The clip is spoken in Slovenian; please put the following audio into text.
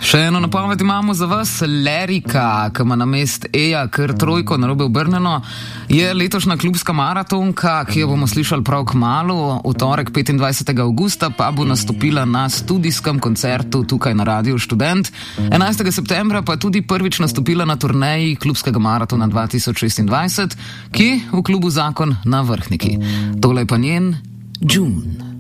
Še eno napoved imamo za vas. Lerika, ki ima na mest Eja kar trojko narobe obrnjeno, je letošnja klubska maratonka, ki jo bomo slišali prav kmalu. V torek 25. avgusta pa bo nastopila na studijskem koncertu tukaj na Radiu Študent. 11. septembra pa tudi prvič nastopila na turneji klubskega maratona 2026, ki v klubu Zakon na Vrhniki. Tole je pa njen June.